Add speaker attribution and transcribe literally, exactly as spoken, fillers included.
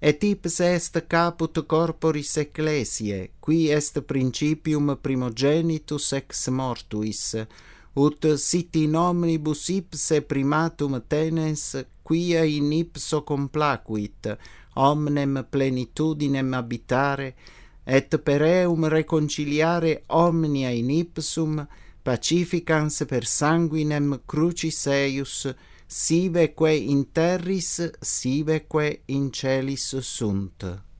Speaker 1: et ipse est caput corporis ecclesiae, qui est principium primogenitus ex mortuis, ut sit in omnibus ipse primatum tenens, quia in ipso complacuit, omnem plenitudinem habitare, et per eum reconciliare omnia in ipsum, pacificans per sanguinem crucis eius, siveque in terris, siveque in celis sunt.